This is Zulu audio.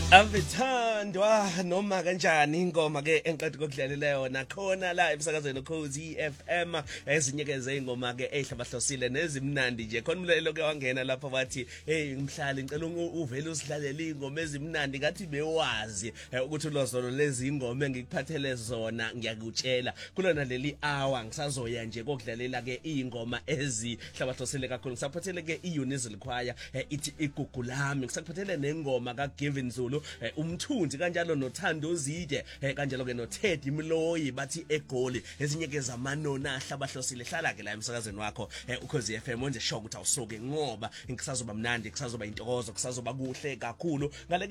Avithandwa noma kanjani ingoma ke enqedwe kokudlalela yona khona la emsakazweni Ukhozi FM ezinyekeze ingoma ke ehlabahlosile nezimnandi nje khona umlelo ke wangena lapha wathi hey mhlali ngicela uvele usidlalele ingoma ezimnandi ngathi bewazi ukuthi ulozolo lezi ingoma engikuphathele zona ngiyakutshela kulona leli hour ngisazoya nje kokudlalela ke ingoma ezihlabahlosile kakhulu ngisaphathele ke iUnizil Choir ithi igugu lami ngisaphathele nengoma kaGiven Zulu umthunzi kanjalo noThando Zide kanjalo ke noTeddy Mloyi bathi egoli ezinye ke zamanona ahlabahlosile hlala ke la emsakazweni wakho Ukhozi FM wenze sure ukuthi awusuke ngoba ngisazoba mnandi ngisazoba intokozo kusazoba kuhle kakhulu ngale